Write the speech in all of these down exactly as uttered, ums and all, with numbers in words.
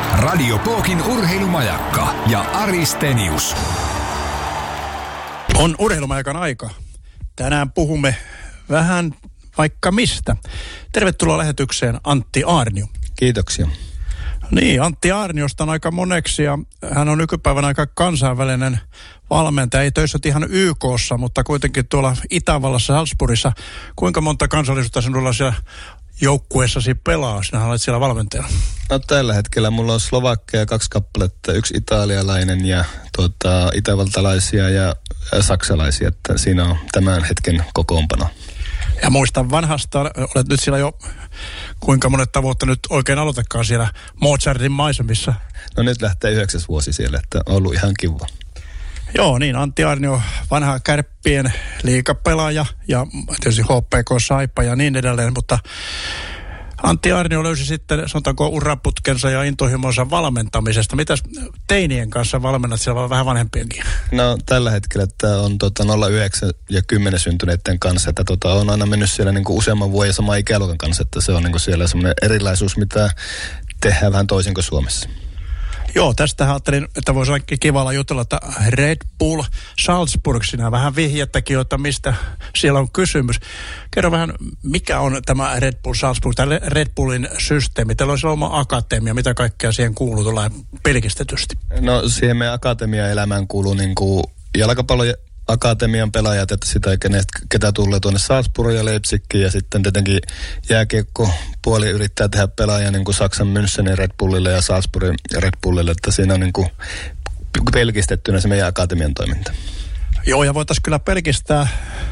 Radio Pookin urheilumajakka ja Ari Stenius. On urheilumajakan aika. Tänään puhumme vähän vaikka mistä. Tervetuloa lähetykseen Antti Aarnio. Kiitoksia. Niin, Antti Aarniosta on aika moneksi ja hän on nykypäivänä aika kansainvälinen valmentaja. Ei töissä ihan Y K:ssa, mutta kuitenkin tuolla Itävallassa, Salzburgissa. Kuinka monta kansallisuutta sinulla siellä joukkueessasi pelaa? Sinähän olet siellä valmentajana. No tällä hetkellä mulla on Slovakkeja kaksi kappaletta, yksi italialainen ja tuota, itävaltalaisia ja, ja saksalaisia. Että siinä on tämän hetken kokoonpano. Ja muistan vanhasta, olet nyt siellä jo, kuinka monet vuotta nyt oikein aloitekaan siellä Mozartin maisemissa? No nyt lähtee yhdeksäs vuosi siellä, että on ollut ihan kiva. Joo, niin Antti Aarnio, vanha Kärppien liigapelaaja ja tietysti H P K Saipa ja niin edelleen, mutta Antti Aarnio löysi sitten, sanotaanko, uraputkensa ja intohimonsa valmentamisesta. Mitäs teinien kanssa valmennat siellä vähän vanhempienkin? No tällä hetkellä tämä on tota, nolla yhdeksän ja kymmenen syntyneiden kanssa, että tota, on aina mennyt siellä niinku useamman vuoden sama ikäluokan kanssa, että se on niinku siellä semmoinen erilaisuus, mitä tehdään vähän toisin kuin Suomessa. Joo, tästä ajattelin, että voisi olla kivalla jutella, että Red Bull Salzburg, sinä vähän vihjettäkin, että mistä siellä on kysymys. Kerro vähän, mikä on tämä Red Bull Salzburg, tämä Red Bullin systeemi? Teillä on siellä oma akatemia, mitä kaikkea siihen kuuluu tuolla pelkistetysti? No siihen meidän akatemiaelämään kuuluu niin kuin jalkapallo akatemian pelaajat, että sitä kenet, ketä tulee tuonne Salzburgiin ja Leipzigiin ja sitten tietenkin jääkiekko puoli yrittää tehdä pelaaja niin kuin Saksan Münchenin Red Bullille ja Salzburgin Red Bullille, että siinä on niin kuin pelkistettynä se meidän akatemian toiminta. Joo, ja voitaisiin kyllä pelkistää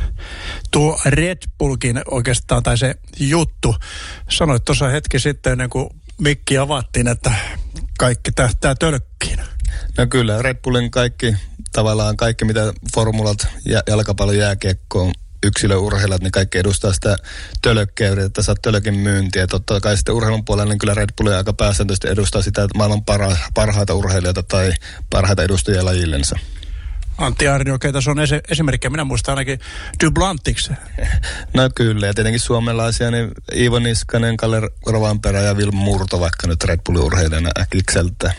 tuo Red Bullkin oikeastaan, tai se juttu. Sanoit tuossa hetki sitten, ennen kuin mikki avattiin, että kaikki tähtää tölkkiin. No kyllä, Red Bullin kaikki, tavallaan kaikki mitä formulat, jalkapallo, jääkiekko, yksilöurheilijat, niin kaikki edustaa sitä tölkkeä, yritetään saada tölkin myyntiä. Totta kai sitten urheilun puolella, niin kyllä Red Bull aika pääsääntöisesti edustaa sitä maailman para, parhaita urheilijoita tai parhaita edustajia lajillensa. Antti Aarnio, okei, tässä on esi- esimerkkejä. Minä muistan ainakin Dublantiksi. No kyllä, ja tietenkin suomalaisia, niin Iivo Niskanen, Kalle Rovanperä ja Vilma Murto, vaikka nyt Red Bullin urheilijana äkikseltä.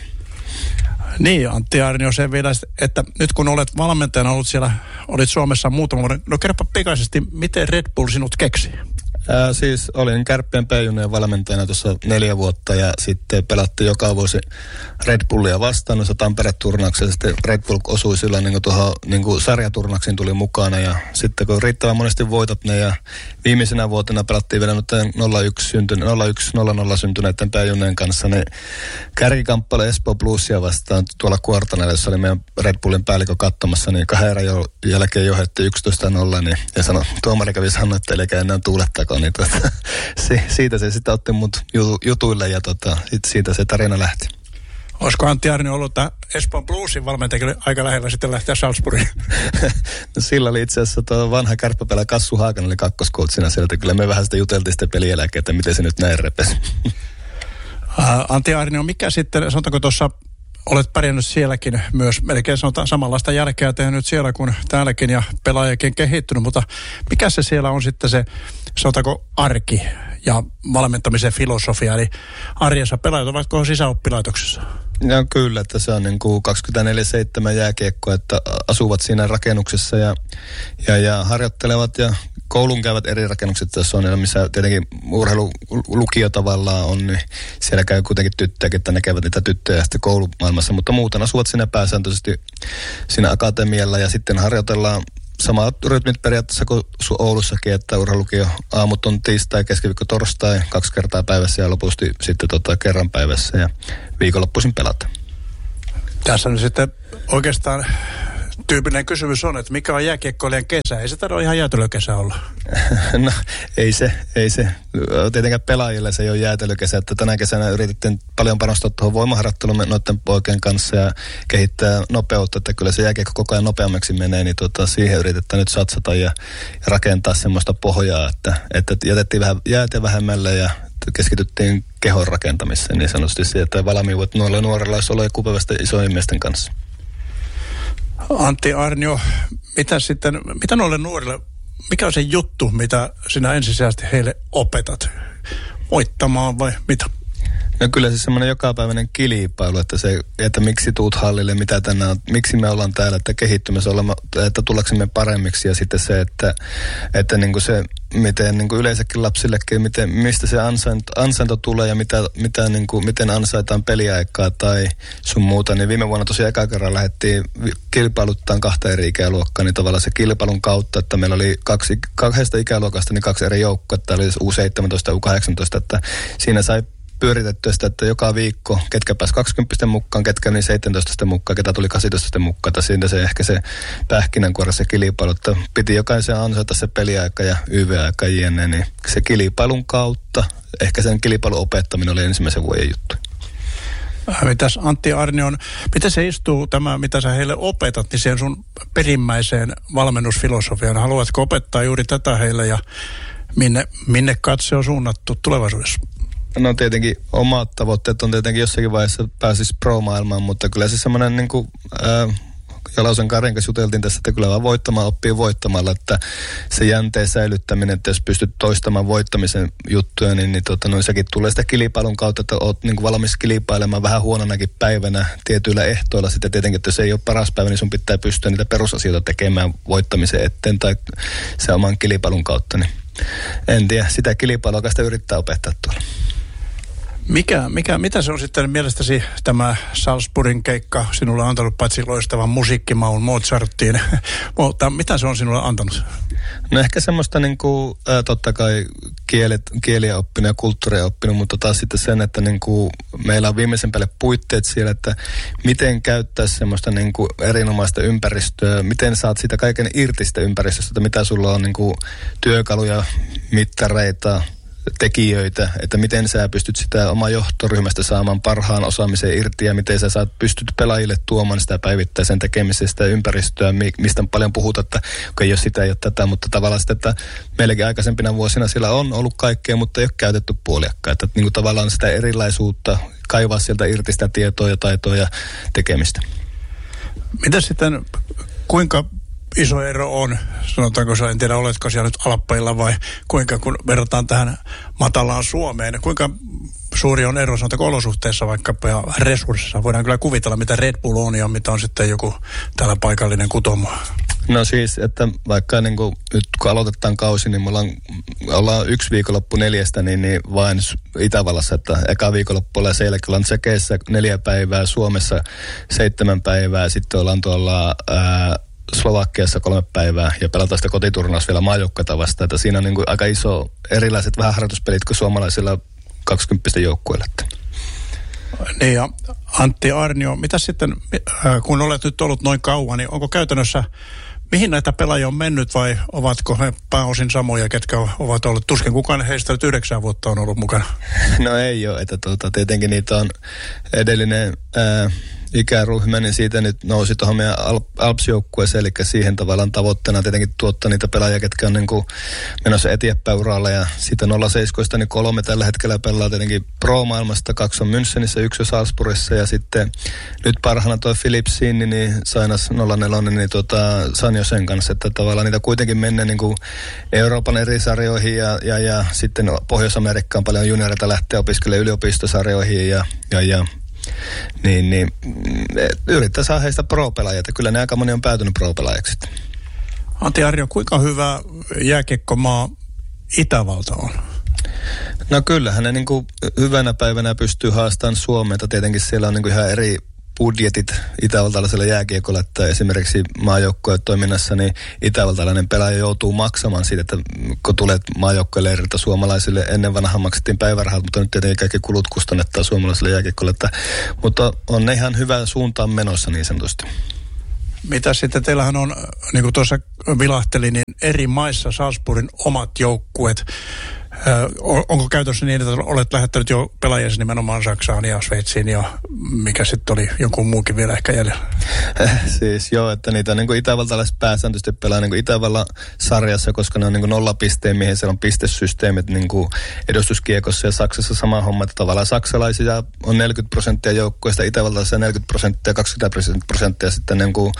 Niin, Antti Aarnio, sen vielä, että nyt kun olet valmentajana ollut siellä, olit Suomessa muutama vuoden, no kerropa pikaisesti, miten Red Bull sinut keksi? Ää, siis olin Kärppien P-juniorin valmentajana tuossa neljä vuotta ja sitten pelattiin joka vuosi Red Bullia vastaan noissa Tampere-turnauksessa. Sitten Red Bull osui sillä niin kuin tuohon niin kuin sarjaturnauksiin tuli mukana ja sitten kun riittävän monesti voitat ne ja viimeisenä vuotena pelattiin vielä nolla yksi nolla nolla syntyneiden P-juniorin kanssa, niin kärkikamppailu Espoo Bluesia vastaan tuolla Kuortanella, jossa oli meidän Red Bullin päällikö katsomassa, niin kahden erän jälkeen johdettiin yksitoista nolla niin, ja sano, tuomari kävi sanoa, että eikä enää tuulettakaan. Niin tuota, siitä se sitten otti mut jutuille ja tota, siitä se tarina lähti. Olisiko Antti Aarnio ollut, että Espoon Bluesin valmentajakin aika lähellä sitten lähteä Salzburgiin? No sillä oli itse asiassa tuo vanha kärppäpelä Kassu Haakan oli kakkoskoutsinä sieltä. Kyllä me vähän sitä juteltiin sitten pelieläkeen, että miten se nyt näin repesi. Uh, Antti Aarnio, mikä sitten, sanotaanko tuossa, olet pärjännyt sielläkin myös, melkein sanotaan samanlaista jälkeä tehnyt siellä kuin täälläkin ja pelaajakin kehittynyt, mutta mikä se siellä on sitten se, sanotaanko arki ja valmentamisen filosofia, eli arjessa pelaajat, ovatko sisäoppilaitoksessa? No kyllä, että se on niin kuin kaksikymmentäneljä seitsemän jääkiekko, että asuvat siinä rakennuksessa ja, ja, ja harjoittelevat ja koulun käyvät eri rakennukset tässä on, missä tietenkin urheilulukio tavallaan on, niin siellä käy kuitenkin tyttöjä, että ne käyvät niitä tyttöjä sitten koulumaailmassa, mutta muuten asuvat siinä pääsääntöisesti siinä akatemialla ja sitten harjoitellaan samat rytmit periaatteessa kuin Oulussakin, että urheilulukio aamut on tiistai, keskiviikko, torstai, kaksi kertaa päivässä ja lopusti sitten tota kerran päivässä ja viikonloppuisin pelata. Tässä nyt sitten oikeastaan tyypillinen kysymys on, että mikä on jääkiekkoilijan kesä? Ei se tarvitse ihan jäätelökesä olla. No ei se, ei se. Tietenkään pelaajille se ei ole jäätelökesä, että tänä kesänä yritettiin paljon panostaa tuohon voimaharjoitteluun noiden poikien kanssa ja kehittää nopeutta, että kyllä se jääkiekko koko ajan nopeammaksi menee, niin tota, siihen yritetään nyt satsata ja, ja rakentaa semmoista pohjaa, että, että jätettiin vähän jäätä vähemmälle ja keskityttiin kehon rakentamiseen niin sanotusti siihen, että valmiudet noilla nuorilla olisi olla kupevästi isojen miesten kanssa. Antti Aarnio, mitä sitten, mitä noille nuorille, mikä on se juttu, mitä sinä ensisijaisesti heille opetat? Voittamaan vai mitä? No kyllä se semmoinen jokapäiväinen kilpailu, että se, että miksi tuut hallille, mitä tänään, miksi me ollaan täällä, että kehittymässä olemme, että tullaksemme paremmiksi ja sitten se, että, että niin kuin se, miten niin kuin yleensäkin lapsillekin, miten, mistä se ansainto, ansainto tulee ja mitä, mitä niin kuin, miten ansaitaan peliaikaa tai sun muuta, niin viime vuonna tosiaan eka kerran lähdettiin kilpailuttaan kahta eri ikäluokkaa, niin tavallaan se kilpailun kautta, että meillä oli kaksi, kahdesta ikäluokasta niin kaksi eri joukkoa, että oli U seitsemäntoista ja U kahdeksantoista, että siinä sai pyöritettyä sitä, että joka viikko, ketkä pääsi kaksikymmentä mukaan, ketkä niin seitsemäntoista mukaan, ketä tuli kahdeksantoista mukaan. Että siinä se ehkä se pähkinänkuoressa se kilpailu, että piti jokaisen ansaita se peliaika ja Y V-aika jne. Niin se kilpailun kautta, ehkä sen kilpailun opettaminen oli ensimmäisen vuoden juttu. Mitäs Antti Aarnio, miten se istuu tämä, mitä sä heille opetat, niin siihen sun perimmäiseen valmennusfilosofiaan? Haluatko opettaa juuri tätä heille ja minne, minne katse on suunnattu tulevaisuudessa? No tietenkin omat tavoitteet on tietenkin jossakin vaiheessa pääsisi pro-maailmaan, mutta kyllä se semmoinen niin kuin ää, Jalosen Karin kanssa juteltiin tässä, että kyllä vaan voittamaan oppii voittamalla, että se jänteen säilyttäminen, että jos pystyt toistamaan voittamisen juttuja, niin, niin tota, no, sekin tulee sitä kilpailun kautta, että oot niin kuin valmis kilpailemaan vähän huononakin päivänä tietyillä ehtoilla. Sitten tietenkin, että jos ei ole paras päivä, niin sun pitää pystyä niitä perusasioita tekemään voittamisen eteen tai se oman kilpailun kautta. Niin en tiedä, sitä kilpailua sitä yrittää opettaa tuolla. Mikä, mikä, mitä se on sitten mielestäsi tämä Salzburgin keikka sinulle antanut, paitsi loistavan musiikkimaun Mozarttiin, mutta mitä se on sinulle antanut? No ehkä semmoista niin kuin, ä, totta kai kielet, kieliä oppinut ja kulttuuria oppinut, mutta taas sitten sen, että niin kuin, meillä on viimeisen päälle puitteet siellä, että miten käyttää semmoista niin kuin erinomaista ympäristöä, miten saat siitä kaiken irti sitä ympäristöstä, että mitä sulla on niin kuin työkaluja, mittareita, tekijöitä, että miten sä pystyt sitä omaa johtoryhmästä saamaan parhaan osaamisen irti ja miten sä saat pystyt pelaajille tuomaan sitä päivittäisen tekemisestä ympäristöä, mistä paljon puhutaan, että ei ole sitä, ei ole tätä, mutta tavallaan sitä, että meilläkin aikaisempina vuosina siellä on ollut kaikkea, mutta ei ole käytetty puoliakkaan, että niin kuin tavallaan sitä erilaisuutta, kaivaa sieltä irti sitä tietoa ja taitoa ja tekemistä. Mitä sitten, kuinka iso ero on, sanotaanko se, en tiedä oletko siellä nyt Alppeilla vai kuinka, kun verrataan tähän matalaan Suomeen, kuinka suuri on ero, sanotaanko olosuhteissa vaikkapa ja resurssissa? Voidaan kyllä kuvitella, mitä Red Bull on ja mitä on sitten joku täällä paikallinen Kutomo. No siis, että vaikka niin kuin, nyt kun aloitetaan kausi, niin me ollaan, ollaan yksi viikonloppu neljästä, niin, niin vain Itävallassa, että eka viikonloppu ollaan siellä, ollaan Tsekeissä neljä päivää, Suomessa seitsemän päivää, sitten ollaan tuolla ää, Slovakiassa kolme päivää ja pelataan sitä kotiturnaus vielä maajoukkoita vastaan, että siinä on niin kuin aika iso erilaiset vähän harjoituspelit kuin suomalaisilla kaksikymppisten joukkueilla. Niin ja Antti Aarnio, mitä sitten, kun olet nyt ollut noin kauan, niin onko käytännössä, mihin näitä pelaajia on mennyt vai ovatko he pääosin samoja, ketkä ovat olleet? Tuskin kukaan heistä nyt yhdeksän vuotta on ollut mukana. No ei ole, että tuota, tietenkin niitä on edellinen ää, ikäryhmä, niin siitä nyt nousi tuohon meidän Alps-joukkueeseen, eli siihen tavallaan tavoitteena tietenkin tuottaa niitä pelaajia, ketkä on niin kuin menossa eteenpäin uralla, ja siitä nolla seitsemän niin kolme tällä hetkellä pelaa tietenkin Pro-maailmasta, kaksi on Münchenissä, yksi on Salzburgissa, ja sitten nyt parhaana toi Philipp Sinni, niin sainas nolla neljä, niin tuota, Sanjosen kanssa, että tavallaan niitä kuitenkin menee niin kuin Euroopan eri sarjoihin, ja, ja, ja sitten Pohjois-Amerikkaan paljon junioreita lähtee opiskelemaan yliopistosarjoihin, ja, ja, ja Niin, niin yrittää saada heistä pro-pelaajia, että kyllä ne aika moni on päätynyt pro-pelaajaksi. Antti Aarnio, kuinka hyvä jääkiekkomaa Itävalta on? No kyllähän ne niin kuin hyvänä päivänä pystyy haastamaan Suomea, että tietenkin siellä on niin kuin ihan eri budjetit itävaltalaisella jääkiekolla, että esimerkiksi maajoukkojen toiminnassa niin itävaltalainen pelaaja joutuu maksamaan siitä, että kun tulet maajoukkoileiriltä suomalaisille, ennen vanhaan maksettiin päivärahat, mutta nyt tietenkin kaikki kulut kustannetaan suomalaiselle jääkiekolle, että, mutta on ne ihan hyvä suuntaan menossa niin sanotusti. Mitä sitten, teillähän on, niin kuin tuossa vilahteli, niin eri maissa Salzburgin omat joukkueet. Ö, onko käytössä niin, että olet lähettänyt jo pelaajia nimenomaan Saksaan ja Sveitsiin ja mikä sitten oli jonkun muukin vielä ehkä jäljellä? Siis joo, että niitä niin kuin itävaltalaiset pääsääntöisesti pelaa niin kuin Itävallan sarjassa, koska ne on niin kuin nollapisteen, mihin siellä on pistesysteemit niin kuin edustuskiekossa ja Saksassa sama homma, että tavallaan saksalaisia on neljäkymmentä prosenttia joukkueista, itävaltalaisia neljäkymmentä prosenttia, kaksikymmentä prosenttia sitten niin kuin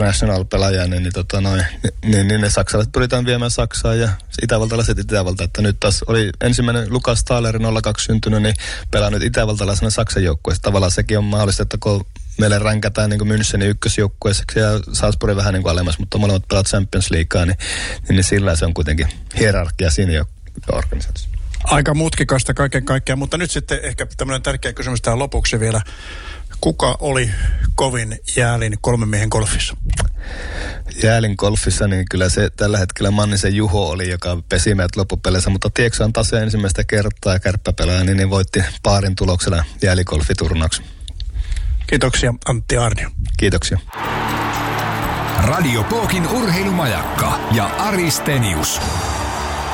international-pelaajia, niin, niin, tota noin, niin, niin ne saksalaiset pyritään viemään Saksaan ja itävaltalaiset Itävalta, että nyt nyt taas oli ensimmäinen Lukas Thaleri nolla kaksi syntynyt, niin pelaa nyt itävaltalaisena Saksan joukkueessa. Tavallaan sekin on mahdollista, että kun meille ränkätään niin kuin Münchenin ykkösjoukkueessa ja Salzburg vähän niin kuin alemmas, mutta molemmat pelaat Champions Leaguea, niin, niin sillä se on kuitenkin hierarkia siinä jo organisaatiossa. Aika mutkikasta kaiken kaikkiaan, mutta nyt sitten ehkä tämmöinen tärkeä kysymys tähän lopuksi vielä. Kuka oli kovin Jäälin kolmen miehen golfissa? Jäälin golfissa, niin kyllä se tällä hetkellä Mannisen Juho oli, joka pesi meidät loppupeleissä, mutta Tieksä on tase ensimmäistä kertaa ja kärppäpelaaja, niin, niin voitti paarin tuloksella Jäälin-golfiturnauksen. Kiitoksia Antti Aarnio. Kiitoksia. Radio Pookin urheilumajakka ja Ari Stenius.